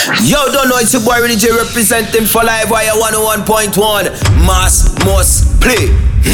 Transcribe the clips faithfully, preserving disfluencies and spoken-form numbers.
Yo, don't know it's your boy Renny J representing for Live Wire one oh one point one. Mass must play.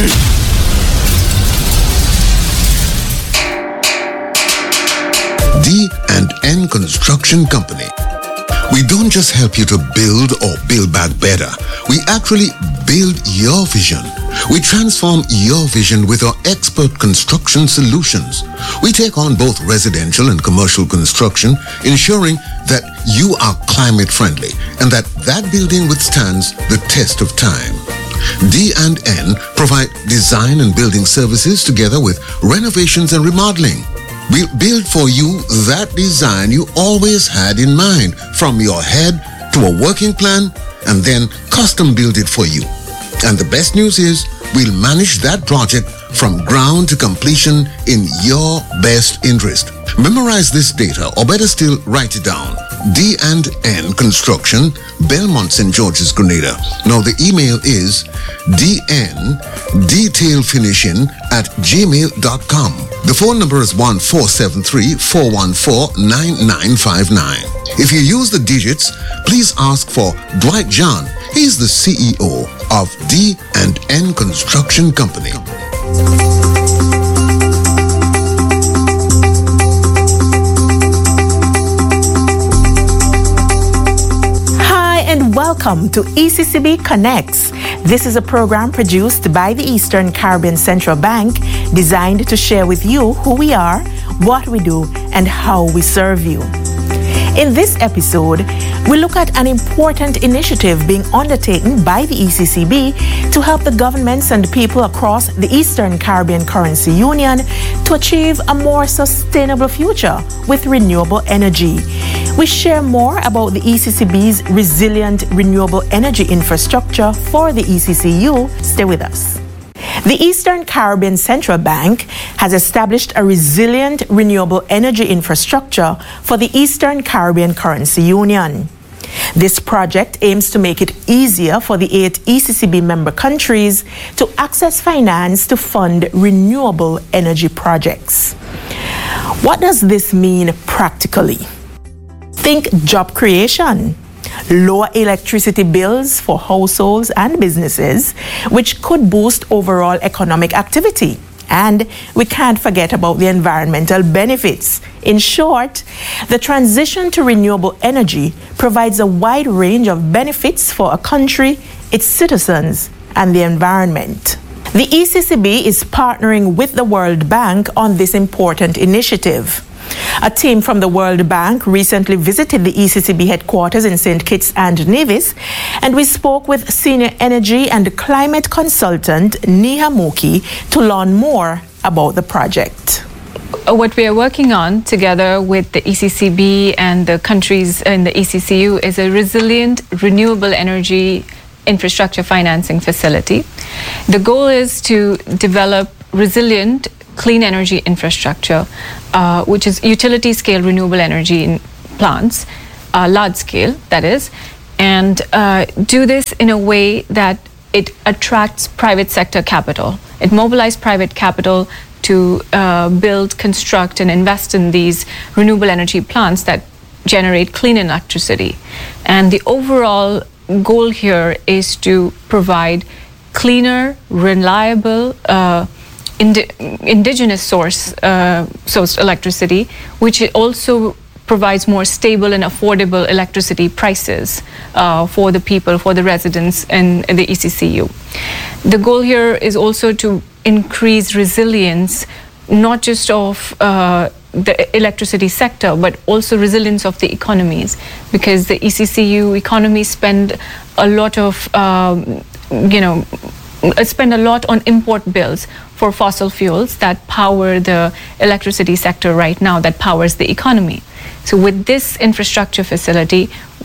D and N Construction Company. We don't just help you to build or build back better. We actually build your vision. We transform your vision with our expert construction solutions. We take on both residential and commercial construction, ensuring that you are climate friendly and that that building withstands the test of time. D and N provide design and building services together with renovations and remodeling. We'll build for you that design you always had in mind, from your head to a working plan, and then custom build it for you. And the best news is, we'll manage that project from ground to completion in your best interest. Memorize this data, or better still, write it down. D and N Construction, Belmont, Saint George's, Grenada. Now the email is dndetailfinishing at gmail dot com. The phone number is one four seven three, four one four, nine nine five nine. If you use the digits, please ask for Dwight John. He's the C E O of D and N Construction Company. And welcome to E C C B Connects. This is a program produced by the Eastern Caribbean Central Bank, designed to share with you who we are, what we do, and how we serve you. In this episode, we look at an important initiative being undertaken by the E C C B to help the governments and people across the Eastern Caribbean Currency Union to achieve a more sustainable future with renewable energy. We share more about the E C C B's resilient renewable energy infrastructure for the E C C U. Stay with us. The Eastern Caribbean Central Bank has established a resilient renewable energy infrastructure for the Eastern Caribbean Currency Union. This project aims to make it easier for the eight E C C B member countries to access finance to fund renewable energy projects. What does this mean practically? Think job creation, lower electricity bills for households and businesses, which could boost overall economic activity. And we can't forget about the environmental benefits. In short, the transition to renewable energy provides a wide range of benefits for a country, its citizens, and the environment. The E C C B is partnering with the World Bank on this important initiative. A team from the World Bank recently visited the E C C B headquarters in Saint Kitts and Nevis, and we spoke with senior energy and climate consultant Neha Mookie to learn more about the project. What we are working on together with the E C C B and the countries in the E C C U is a resilient renewable energy infrastructure financing facility. The goal is to develop resilient clean energy infrastructure, uh, which is utility scale renewable energy in plants, uh, large scale, that is, and uh, do this in a way that it attracts private sector capital. It mobilizes private capital to uh, build, construct, and invest in these renewable energy plants that generate clean electricity. And the overall goal here is to provide cleaner, reliable, uh, Indi- indigenous source uh, sourced electricity, which also provides more stable and affordable electricity prices uh, for the people, for the residents in, in the E C C U. The goal here is also to increase resilience, not just of uh, the electricity sector, but also resilience of the economies, because the E C C U economies spend a lot of, um, you know, spend a lot on import bills for fossil fuels that power the electricity sector right now, that powers the economy. So with this infrastructure facility,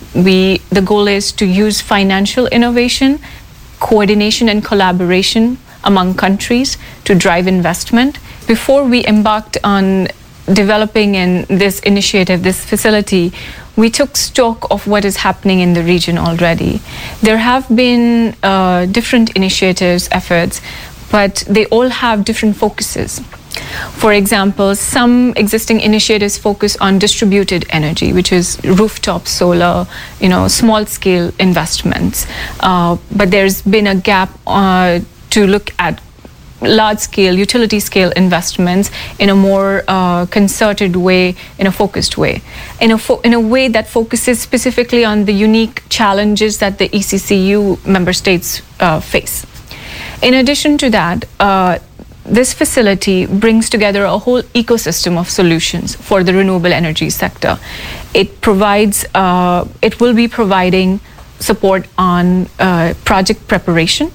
we the goal is to use financial innovation, coordination and collaboration among countries to drive investment. Before we embarked on developing in this initiative, this facility, we took stock of what is happening in the region already. There have been uh, different initiatives, efforts, but they all have different focuses. For example, some existing initiatives focus on distributed energy, which is rooftop solar, you know, small-scale investments. Uh, but there's been a gap uh, to look at large-scale, utility-scale investments in a more uh, concerted way, in a focused way, in a fo- in a way that focuses specifically on the unique challenges that the E C C U member states uh, face. In addition to that, uh, this facility brings together a whole ecosystem of solutions for the renewable energy sector. It provides, uh, it will be providing support on uh, project preparation.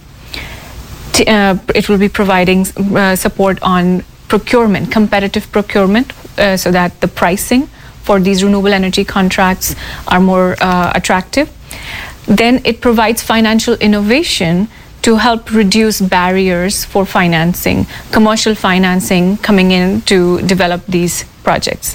T- uh, it will be providing uh, support on procurement, competitive procurement, uh, so that the pricing for these renewable energy contracts are more uh, attractive. Then it provides financial innovation to help reduce barriers for financing, commercial financing coming in to develop these projects.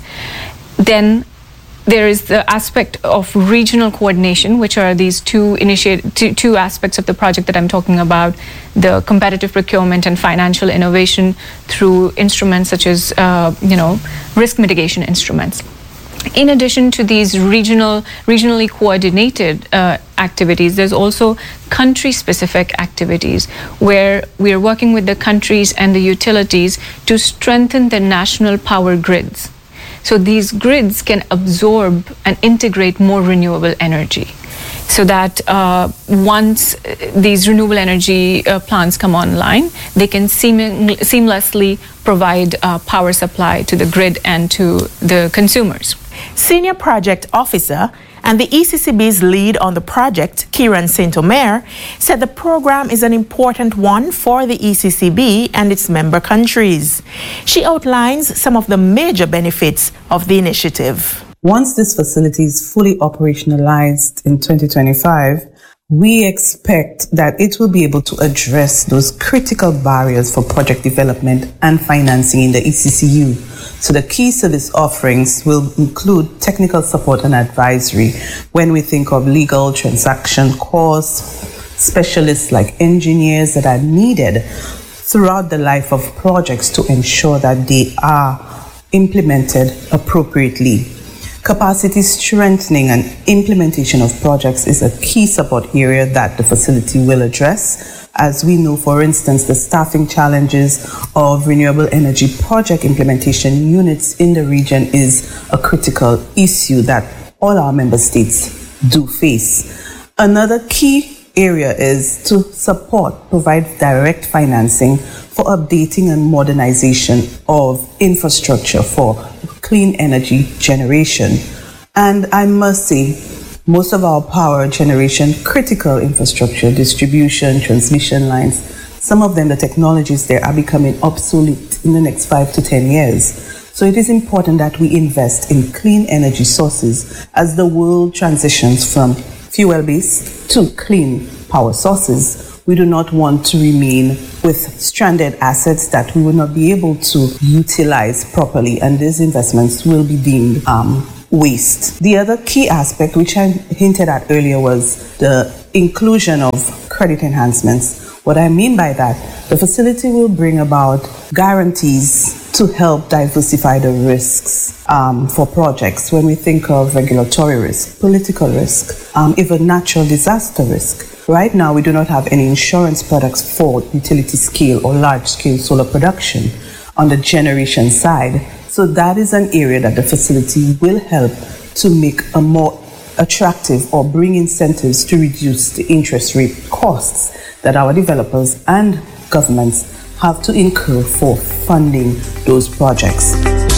Then there is the aspect of regional coordination, which are these two, initiate, two, two aspects of the project that I'm talking about, the competitive procurement and financial innovation through instruments such as, uh, you know, risk mitigation instruments. In addition to these regional, regionally coordinated uh, activities, there's also country-specific activities where we are working with the countries and the utilities to strengthen the national power grids. So these grids can absorb and integrate more renewable energy, so that uh, once these renewable energy uh, plants come online, they can seam- seamlessly provide uh, power supply to the grid and to the consumers. Senior Project Officer and the E C C B's lead on the project, Kieran Saint Omer, said the program is an important one for the E C C B and its member countries. She outlines some of the major benefits of the initiative. Once this facility is fully operationalized in twenty twenty-five, we expect that it will be able to address those critical barriers for project development and financing in the E C C U. So the key service offerings will include technical support and advisory when we think of legal transaction costs, specialists like engineers that are needed throughout the life of projects to ensure that they are implemented appropriately. Capacity strengthening and implementation of projects is a key support area that the facility will address. As we know, for instance, the staffing challenges of renewable energy project implementation units in the region is a critical issue that all our member states do face. Another key area is to support, provide direct financing for updating and modernization of infrastructure for clean energy generation. And I must say, most of our power generation, critical infrastructure, distribution, transmission lines, some of them, the technologies there are becoming obsolete in the next five to ten years. So it is important that we invest in clean energy sources as the world transitions from fuel-based to clean power sources. We do not want to remain with stranded assets that we will not be able to utilize properly, and these investments will be deemed um, waste. The other key aspect, which I hinted at earlier, was the inclusion of credit enhancements. What I mean by that, the facility will bring about guarantees to help diversify the risks um, for projects. When we think of regulatory risk, political risk, um, even natural disaster risk. Right now, we do not have any insurance products for utility scale or large scale solar production on the generation side. So that is an area that the facility will help to make a more attractive or bring incentives to reduce the interest rate costs that our developers and governments have to incur for funding those projects.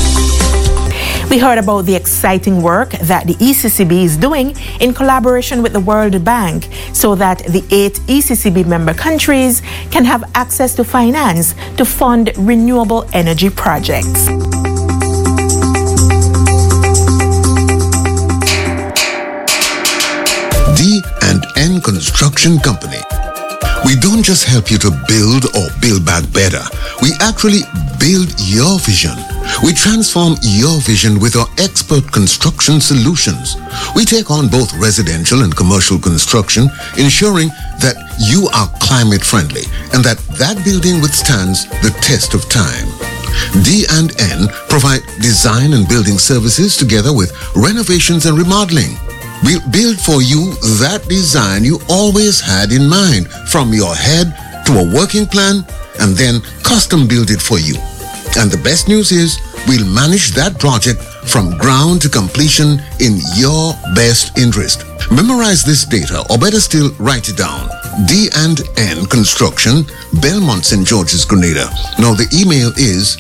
We heard about the exciting work that the E C C B is doing in collaboration with the World Bank so that the eight E C C B member countries can have access to finance to fund renewable energy projects. D and N Construction Company. We don't just help you to build or build back better. We actually build your vision. We transform your vision with our expert construction solutions. We take on both residential and commercial construction, ensuring that you are climate friendly and that that building withstands the test of time. D and N provide design and building services together with renovations and remodeling. We'll build for you that design you always had in mind, from your head to a working plan, and then custom build it for you. And the best news is, we'll manage that project from ground to completion in your best interest. Memorize this data, or better still, write it down. D and N Construction, Belmont, Saint George's, Grenada. Now the email is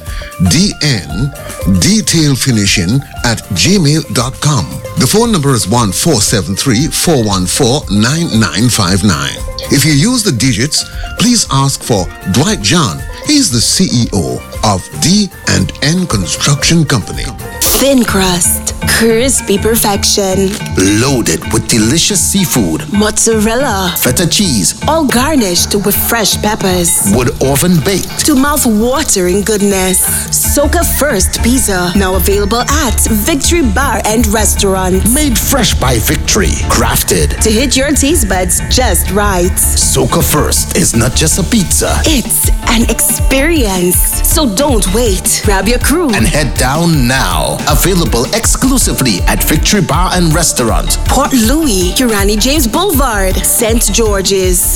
dndetailfinishing at gmail dot com. The phone number is one four seven three, four one four, nine nine five nine. If you use the digits, please ask for Dwight John. He's the C E O of D and N Construction Company. Thin crust, crispy perfection, loaded with delicious seafood, mozzarella, feta cheese, all garnished with fresh peppers, wood oven baked, to mouth-watering goodness. Soca First Pizza, now available at Victory Bar and Restaurant. Made fresh by Victory, crafted to hit your taste buds just right. Soca First is not just a pizza, it's an experience. So don't wait. Grab your crew and head down now. Available exclusively at Victory Bar and Restaurant, Port Louis, Urani James Boulevard, Saint George's.